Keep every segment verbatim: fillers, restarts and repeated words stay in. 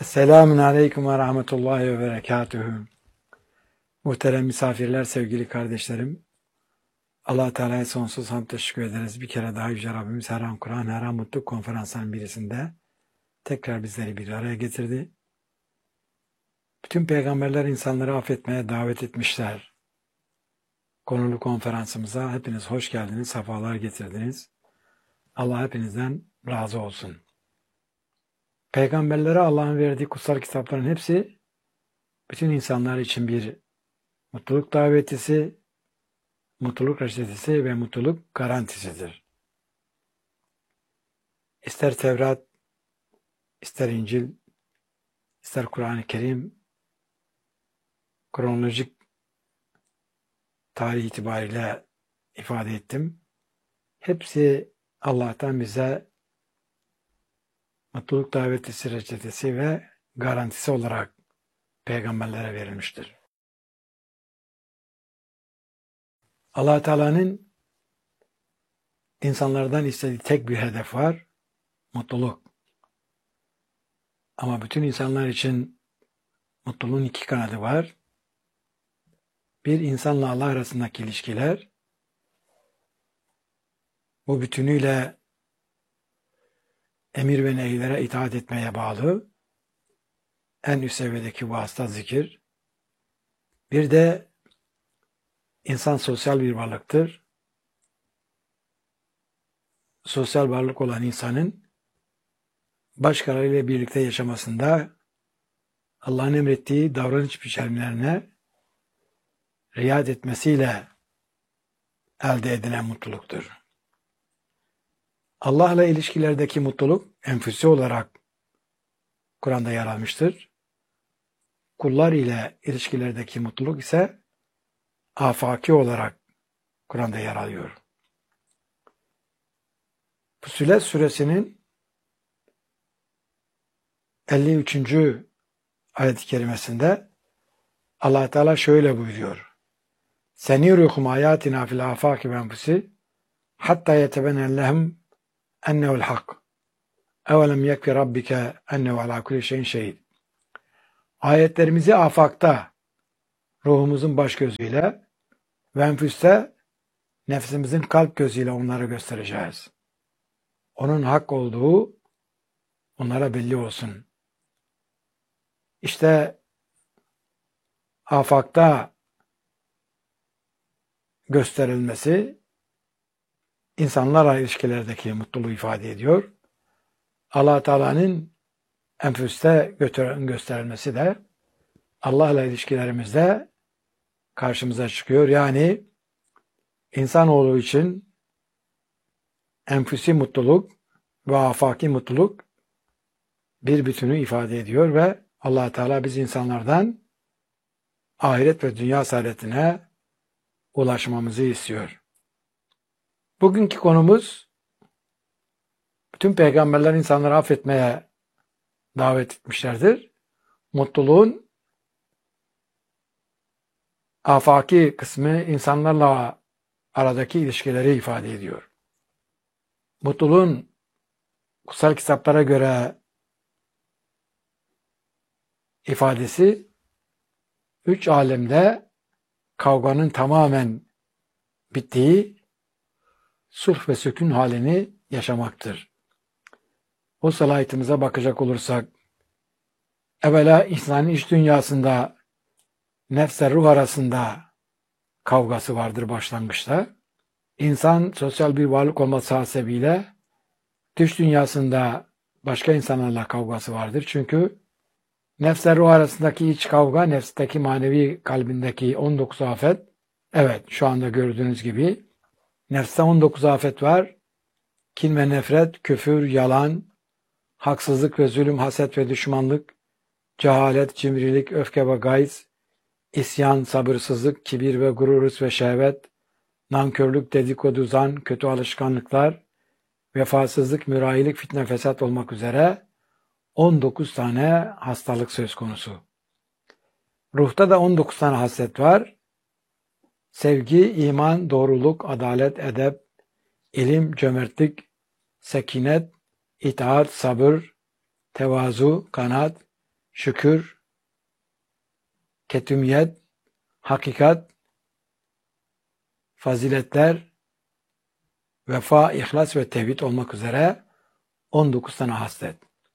Selamun Aleyküm ve Rahmetullahi ve Berekatühü. Muhterem misafirler, sevgili kardeşlerim. Allah Teala'ya sonsuz hamd teşekkür ederiz. Bir kere daha Yüce Rabbimiz her an Kur'an, her an Mutluluk konferansların birisinde tekrar bizleri bir araya getirdi. Bütün peygamberler insanları affetmeye davet etmişler. Konulu konferansımıza hepiniz hoş geldiniz, sefalar getirdiniz. Allah hepinizden razı olsun. Peygamberlere Allah'ın verdiği kutsal kitapların hepsi bütün insanlar için bir mutluluk davetisi, mutluluk reçetesi ve mutluluk garantisidir. İster Tevrat, ister İncil, ister Kur'an-ı Kerim, kronolojik tarih itibariyle ifade ettim. Hepsi Allah'tan bize mutluluk davetisi, reçetesi ve garantisi olarak peygamberlere verilmiştir. Allah Teala'nın insanlardan istediği tek bir hedef var, mutluluk. Ama bütün insanlar için mutluluğun iki kanadı var. Bir, insanla Allah arasındaki ilişkiler. Bu bütünüyle emir ve nehlere itaat etmeye bağlı. En üst seviyedeki vasıta zikir. Bir de insan sosyal bir varlıktır. Sosyal varlık olan insanın başkalarıyla birlikte yaşamasında Allah'ın emrettiği davranış biçimlerine riayet etmesiyle elde edilen mutluluktur. Allah'la ilişkilerdeki mutluluk enfüsi olarak Kur'an'da yer almıştır. Kullar ile ilişkilerdeki mutluluk ise afaki olarak Kur'an'da yer alıyor. Fussilet suresinin elli üçüncü ayet-i kerimesinde Allah Teala şöyle buyuruyor. Seniruhum ayatina fil afaki ve enfusi hatta yetebenen lehum ennehu'l hak. Evelem yekfi rabbike ennehu ala kulli şeyin şehid. Ayetlerimizi afakta ruhumuzun baş gözüyle ve enfüste nefsimizin kalp gözüyle onlara göstereceğiz. Onun hak olduğu onlara belli olsun. İşte afakta gösterilmesi insanlarla ilişkilerdeki mutluluğu ifade ediyor. Allah Teala'nın enfüste gösterilmesi de Allah'la ilişkilerimizde karşımıza çıkıyor. Yani insanoğlu için enfüsi mutluluk ve afaki mutluluk bir bütünü ifade ediyor ve Allah Teala biz insanlardan ahiret ve dünya saadetine ulaşmamızı istiyor. Bugünkü konumuz bütün peygamberler insanları affetmeye davet etmişlerdir. Mutluluğun afaki kısmı insanlarla aradaki ilişkileri ifade ediyor. Mutluluğun kutsal kitaplara göre ifadesi üç alemde kavganın tamamen bittiği sulh ve sükun halini yaşamaktır. O salayetimize bakacak olursak evvela insanın iç dünyasında nefs-i ruh arasında kavgası vardır başlangıçta. İnsan sosyal bir varlık olması hasebiyle dış dünyasında başka insanlarla kavgası vardır. Çünkü nefs-i ruh arasındaki iç kavga, nefsteki manevi kalbindeki on dokuz afet, evet şu anda gördüğünüz gibi nefste on dokuz afet var. Kin ve nefret, küfür, yalan, haksızlık ve zulüm, haset ve düşmanlık, cehalet, cimrilik, öfke ve gayz, isyan, sabırsızlık, kibir ve gurur, hırs ve şehvet, nankörlük, dedikodu, zan, kötü alışkanlıklar, vefasızlık, mürahilik, fitne, fesat olmak üzere on dokuz tane hastalık söz konusu. Ruhta da on dokuz tane haslet var. Sevgi, iman, doğruluk, adalet, edep, ilim, cömertlik, sekinet, itaat, sabır, tevazu, kanaat, şükür, ketümiyet, hakikat, faziletler, vefa, ihlas ve tevhid olmak üzere on dokuz tane haslet.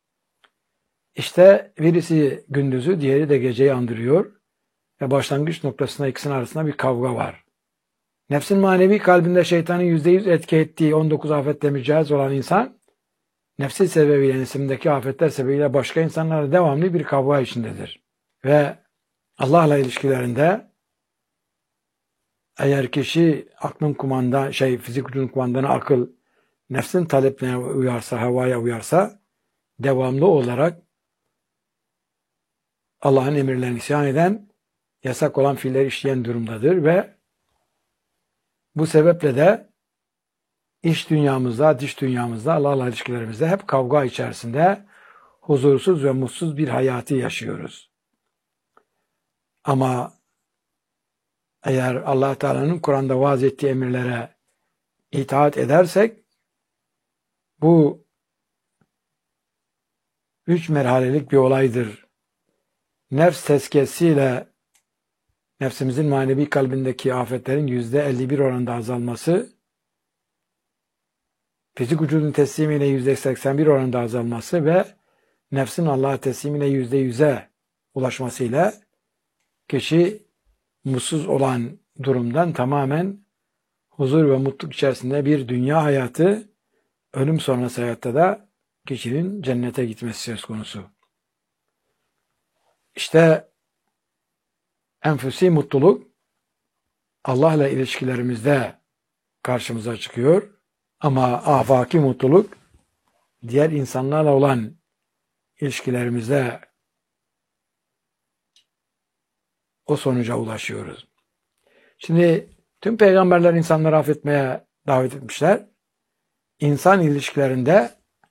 İşte birisi gündüzü, diğeri de geceyi andırıyor ve başlangıç noktasında ikisinin arasında bir kavga var. Nefsin manevi kalbinde şeytanın yüzde yüz etki ettiği on dokuz afetle mücahit olan insan, nefsi sebebiyle, nefsindeki afetler sebebiyle başka insanlarla devamlı bir kavga içindedir. Ve Allah'la ilişkilerinde eğer kişi aklın kumanda, şey fizik gücünün kumandanı akıl, nefsin taleplerine uyarsa, havaya uyarsa, devamlı olarak Allah'ın emirlerine isyan eden, yasak olan fiiller işleyen durumdadır ve bu sebeple de iç dünyamızda, dış dünyamızda, Allah'la ilişkilerimizde hep kavga içerisinde huzursuz ve mutsuz bir hayatı yaşıyoruz. Ama eğer Allah Teala'nın Kur'an'da vaaz ettiği emirlere itaat edersek, bu üç merhalelik bir olaydır. Nefs tezkiyesiyle nefsimizin manevi kalbindeki afetlerin yüzde elli bir oranında azalması, fizik vücudun teslimiyle yüzde seksen bir oranında azalması ve nefsin Allah'a teslimiyle yüzde yüze ulaşmasıyla kişi mutsuz olan durumdan tamamen huzur ve mutluluk içerisinde bir dünya hayatı, ölüm sonrası hayatta da kişinin cennete gitmesi söz konusu. İşte enfüsi mutluluk Allah'la ilişkilerimizde karşımıza çıkıyor ama afaki mutluluk diğer insanlarla olan ilişkilerimizde o sonuca ulaşıyoruz. Şimdi tüm peygamberler insanları affetmeye davet etmişler. İnsan ilişkilerinde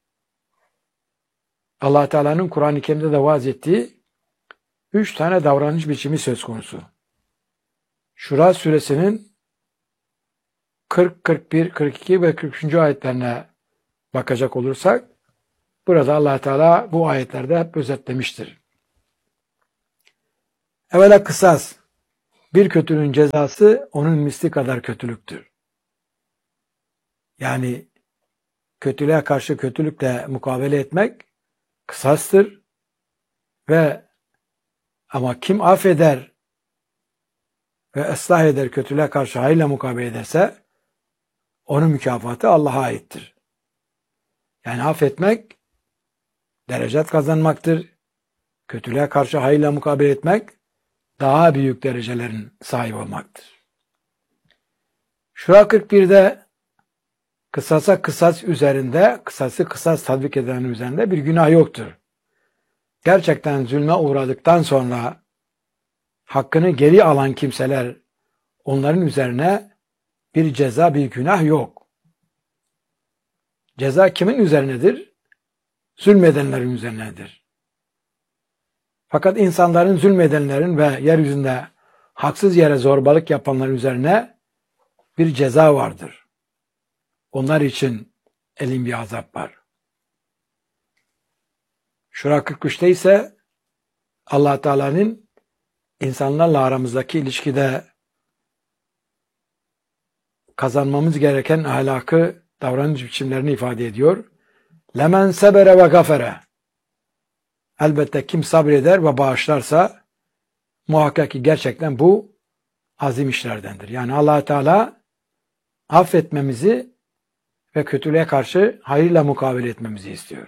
Allah Teala'nın Kur'an-ı Kerim'de de vaaz ettiği üç tane davranış biçimi söz konusu. Şura suresinin kırk, kırk bir, kırk iki ve kırk üç. ayetlerine bakacak olursak, burada Allah Teala bu ayetlerde hep özetlemiştir. Evvela kısas, bir kötülüğün cezası onun misli kadar kötülüktür. Yani kötülüğe karşı kötülükle mukabele etmek kısastır ve ama kim affeder ve ıslah eder, kötülüğe karşı hayırla mukabele ederse onun mükafatı Allah'a aittir. Yani affetmek derecet kazanmaktır. Kötülüğe karşı hayırla mukabele etmek daha büyük derecelerin sahibi olmaktır. Şura kırk birde kısasa kısas üzerinde, kısası kısas tatbik edenin üzerinde bir günah yoktur. Gerçekten zulme uğradıktan sonra hakkını geri alan kimseler, onların üzerine bir ceza, bir günah yok. Ceza kimin üzerinedir? Zulmedenlerin üzerinedir. Fakat insanların, zulmedenlerin ve yeryüzünde haksız yere zorbalık yapanların üzerine bir ceza vardır. Onlar için elin bir azap var. Şura kırk üçte ise Allah Teala'nın insanlarla aramızdaki ilişkide kazanmamız gereken ahlakı, davranış biçimlerini ifade ediyor. Lemen sebere ve gafere. Elbette kim sabreder ve bağışlarsa muhakkak ki gerçekten bu azim işlerdendir. Yani Allah Teala affetmemizi ve kötülüğe karşı hayırla mukabele etmemizi istiyor.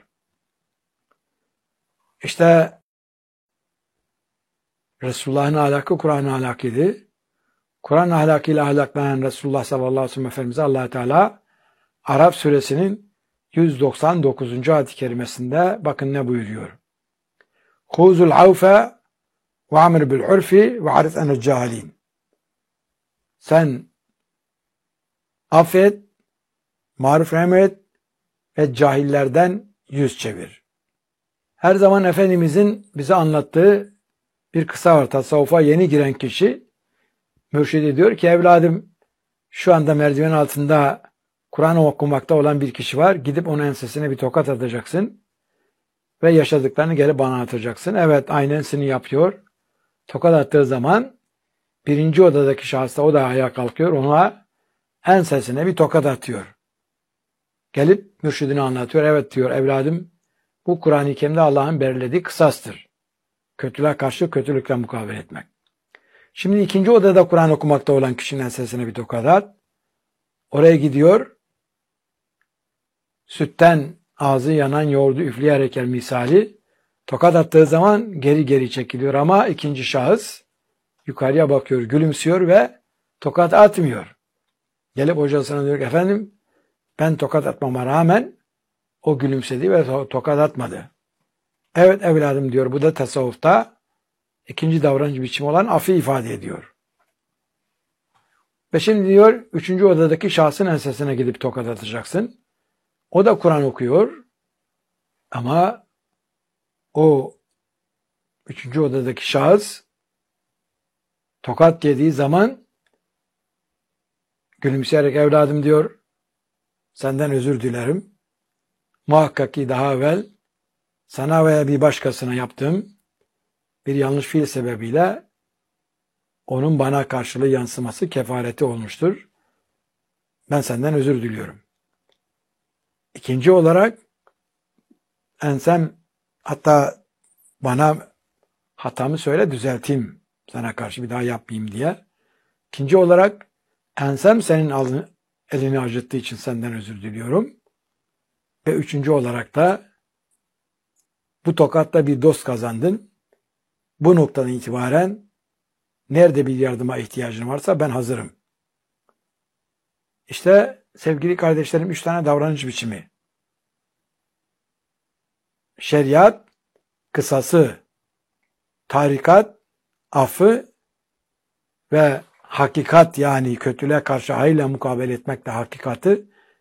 İşte Resulullah'ın ahlakı Kur'an'ın ahlakıydı. Kur'an ahlakıyla ahlaklanan Resulullah sallallahu aleyhi ve sellem Efendimiz'e Allah Teala Araf suresinin yüz doksan dokuzuncu ayet-i kerimesinde bakın ne buyuruyor. Huzul avfe ve amr bil urfi ve arif enel cahilin. Sen affet, maruf emret ve cahillerden yüz çevir. Her zaman Efendimizin bize anlattığı bir kısa var. Tasavvufa yeni giren kişi mürşidi diyor ki evladım şu anda merdiven altında Kur'an okumakta olan bir kişi var. Gidip onun ensesine bir tokat atacaksın. ve yaşadıklarını geri bana atacaksın. Evet, aynen seni yapıyor. Tokat attığı zaman birinci odadaki şahıs da o da ayağa kalkıyor. Ona ensesine bir tokat atıyor. Gelip mürşidine anlatıyor. Evet diyor evladım, bu Kur'an-ı Kerim'de Allah'ın belirlediği kısastır. Kötülüğe karşı kötülükle mukabele etmek. Şimdi ikinci odada Kur'an okumakta olan kişinin ensesine bir tokat at. Oraya gidiyor. Sütten ağzı yanan yoğurdu üfleyerek misali tokat attığı zaman geri geri çekiliyor ama ikinci şahıs yukarıya bakıyor, gülümsüyor ve tokat atmıyor. Gelip hocasına diyor ki efendim ben tokat atmama rağmen o gülümsedi ve tokat atmadı. Evet evladım diyor, bu da tasavvufta ikinci davranış biçimi olan affı ifade ediyor. Ve şimdi diyor üçüncü odadaki şahsın ensesine gidip tokat atacaksın. O da Kur'an okuyor ama o üçüncü odadaki şahıs tokat yediği zaman gülümseyerek evladım diyor senden özür dilerim. Muhakkak ki daha evvel sana veya bir başkasına yaptığım bir yanlış fiil sebebiyle onun bana karşılığı yansıması kefareti olmuştur. Ben senden özür diliyorum. İkinci olarak ensem hatta bana hatamı söyle düzelteyim sana karşı bir daha yapmayayım diye. İkinci olarak ensem senin elini acıttığı için senden özür diliyorum. Ve üçüncü olarak da bu tokatla bir dost kazandın. Bu noktadan itibaren nerede bir yardıma ihtiyacın varsa ben hazırım. İşte sevgili kardeşlerim üç tane davranış biçimi. Şeriat, kısası, tarikat, affı ve hakikat yani kötülüğe karşı hayırla mukabele etmekle hakikati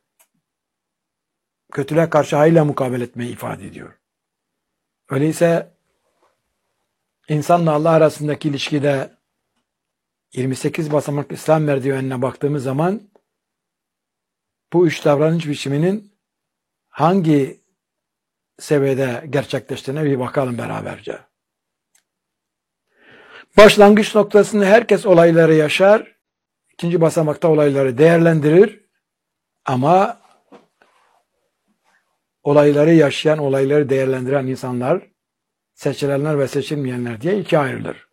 kötülüğe karşı hayırla mukabele etmeyi ifade ediyor. Öyleyse insanla Allah arasındaki ilişkide yirmi sekiz basamak İslam merdivenine baktığımız zaman bu üç davranış biçiminin hangi seviyede gerçekleştiğine bir bakalım beraberce. Başlangıç noktasında herkes olayları yaşar, ikinci basamakta olayları değerlendirir ama olayları yaşayan, olayları değerlendiren insanlar, seçilenler ve seçilmeyenler diye ikiye ayrılır.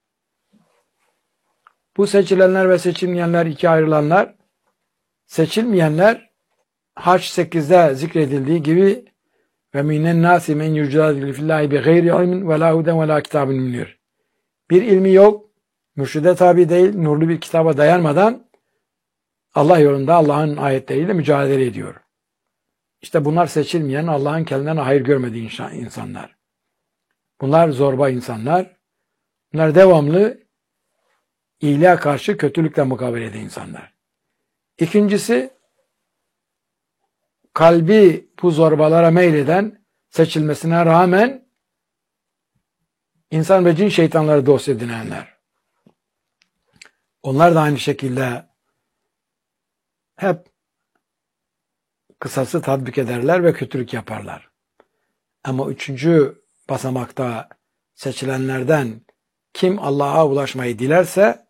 Bu seçilenler ve seçilmeyenler ikiye ayrılanlar, seçilmeyenler Haç sekizde zikredildiği gibi ve minen nasi men yucadilu fillahi bi gayri ilmin ve la huden ve la kitabin munir. Bir ilmi yok, mürşide tabi değil, nurlu bir kitaba dayanmadan Allah yolunda Allah'ın ayetleriyle mücadele ediyor. İşte bunlar seçilmeyen, Allah'ın kendilerine hayır görmediği insanlar. Bunlar zorba insanlar. Bunlar devamlı iyiliğe karşı kötülükle mukabele eden insanlar. İkincisi, kalbi bu zorbalara meyleden, seçilmesine rağmen insan ve cin şeytanları dost edinenler. Onlar da aynı şekilde hep kısası tatbik ederler ve kötülük yaparlar. Ama üçüncü basamakta seçilenlerden kim Allah'a ulaşmayı dilerse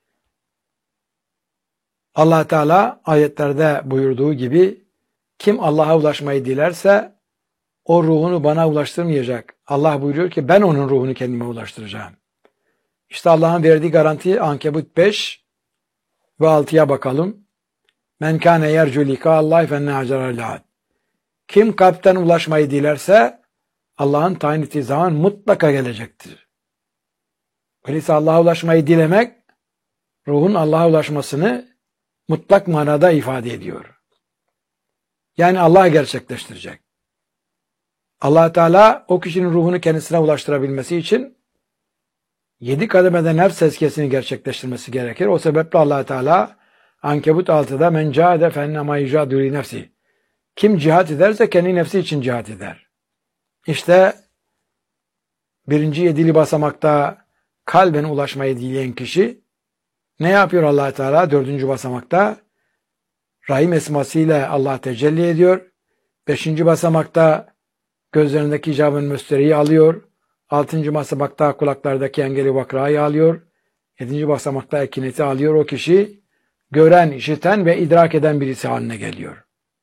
Allah Teala ayetlerde buyurduğu gibi kim Allah'a ulaşmayı dilerse o ruhunu bana ulaştırmayacak. Allah buyuruyor ki ben onun ruhunu kendime ulaştıracağım. İşte Allah'ın verdiği garanti Ankebut beş ve altıya bakalım. Men kâne yercu likâallâhi fenne hacerâ. Kim kalpten ulaşmayı dilerse Allah'ın tayin ettiği zaman mutlaka gelecektir. Öyleyse Allah'a ulaşmayı dilemek ruhun Allah'a ulaşmasını mutlak manada ifade ediyor. Yani Allah gerçekleştirecek. Allah Teala o kişinin ruhunu kendisine ulaştırabilmesi için yedi kademede nefs tezkiyesini gerçekleştirmesi gerekir. O sebeple Allah Teala Ankebut altıda men cahade fennema yücadü li nefsi. Kim cihat ederse kendi nefsi için cihat eder. İşte birinci yedili basamakta kalben ulaşmayı dileyen kişi ne yapıyor Allah Teala? Dördüncü basamakta Rahim esmasıyla Allah tecelli ediyor. Beşinci basamakta gözlerindeki icabın müsteriyi alıyor. Altıncı basamakta kulaklardaki engeli vakrayı alıyor. Yedinci basamakta ekineti alıyor. O kişi gören, işiten ve idrak eden birisi haline geliyor.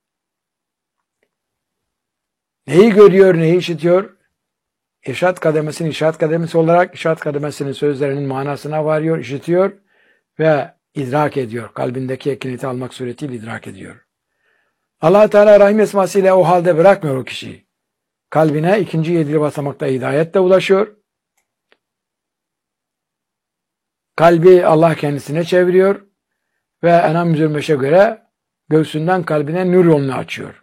Neyi görüyor, neyi işitiyor? İrşad kademesini irşad kademesi olarak irşad kademesinin sözlerinin manasına varıyor, işitiyor ve idrak ediyor. Kalbindeki ekineti almak suretiyle idrak ediyor. Allah Teala Rahim esmasıyla o halde bırakmıyor o kişiyi. Kalbine ikinci yedili basamakta hidayetle ulaşıyor. Kalbi Allah kendisine çeviriyor ve Enam yüz yirmi beşe göre göğsünden kalbine nur yolunu açıyor.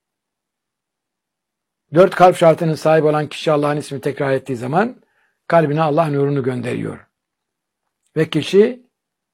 Dört kalp şartının sahibi olan kişi Allah'ın ismini tekrar ettiği zaman kalbine Allah nurunu gönderiyor. Ve kişi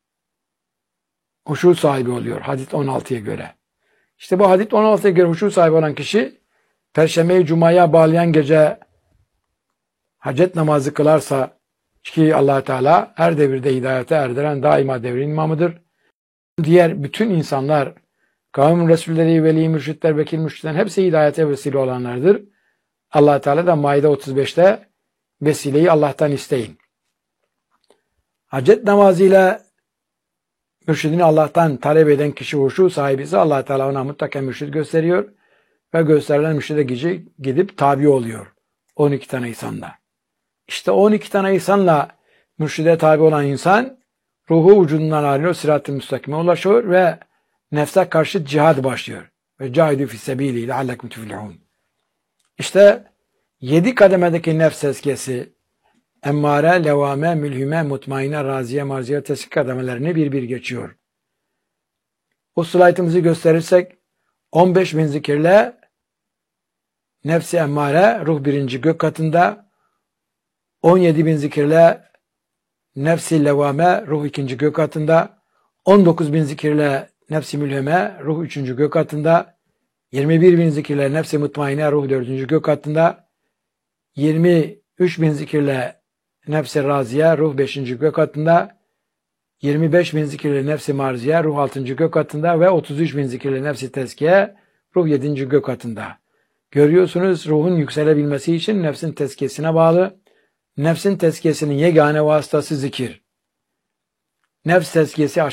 huşu sahibi oluyor hadis on altıya göre. İşte bu hadis on altıya göre huşu sahibi olan kişi Perşembeyi Cuma'ya bağlayan gece hacet namazı kılarsa ki Allah Teala her devirde hidayete erdiren daima devrin imamıdır. Diğer bütün insanlar, kavim Resulleri, veli mürşitler, vekil mürşitler hepsi hidayete vesile olanlardır. Allah Teala da Maide otuz beşte vesileyi Allah'tan isteyin. Hacet namazıyla mürşidini Allah'tan talep eden kişi huşu sahibi ise Allah Teala ona mutlaka mürşid gösteriyor ve gösterilen mürşide gidip tabi oluyor. on iki tane insanla. İşte on iki tane insanla mürşide tabi olan insan ruhu vücudundan ayrılıyor, sırat-ı müstakime ulaşıyor ve nefse karşı cihad başlıyor. Ve cahidü fissebili leallekum tuflihun. İşte yedi kademedeki nefs tezkiyesi, emmare, levame, mülhime, mutmaine, raziye, marziye, tezkiye kademelerini bir bir geçiyor. O slaytımızı gösterirsek on beş bin zikirle nefsi emmare, ruh birinci gök katında, on yedi bin zikirle nefsi levame, ruh ikinci gök katında, on dokuz bin zikirle nefsi mülheme, ruh üçüncü gök katında, yirmi bir bin zikirle nefsi mutmaine, ruh dördüncü gök katında, yirmi üç bin zikirle nefsi raziye, ruh beşinci gök katında, yirmi beş bin zikirle nefsi marziye, ruh altıncı gök katında ve otuz üç bin zikirle nefsi tezkiye, ruh yedinci gök katında. Görüyorsunuz ruhun yükselebilmesi için nefsin tezkiyesine bağlı. Nefsin tezkiyesinin yegane vasıtası zikir. Nefs tezkiyesi